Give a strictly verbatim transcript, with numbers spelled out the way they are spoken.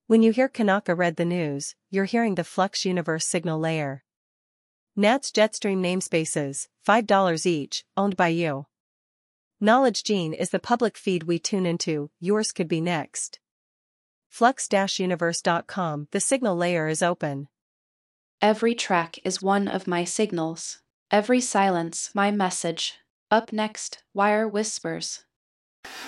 When you hear Kanaka read the news, you're hearing the Flux Universe signal layer. N A T's Jetstream namespaces, five dollars each, owned by you. Knowledge Gene is the public feed we tune into, yours could be next. Flux Universe dot com, the signal layer is open. Every track is one of my signals. Every silence my message. Up next, Wire Whispers.